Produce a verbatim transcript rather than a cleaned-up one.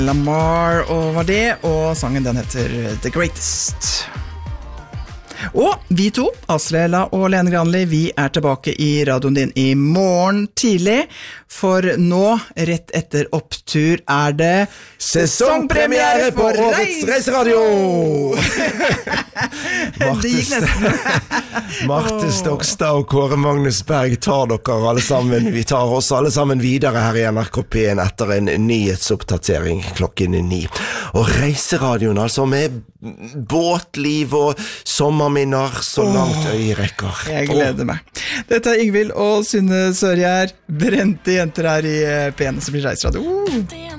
Lamar og var det, og sangen den heter The Greatest. Og vi to, Asle-Ella og Lene Granli, vi er tilbake i radioen din i morgen tidlig, for nå, rett etter opptur, er det sesongpremiere på årets reiseradio! Det gikk nesten. Marte Stokstad og Kåre Magnus Berg tar dere alle sammen. Vi tar oss alle sammen videre her i N R K P en etter en nyhetsoppdatering klokken ni. Og reiseradioen altså med båtliv og sommerminner så langt øyet rekker. Jeg gleder meg. Dette er Ingvild og Synne Sørgjær, brente jenter her i P en som blir reiseradio.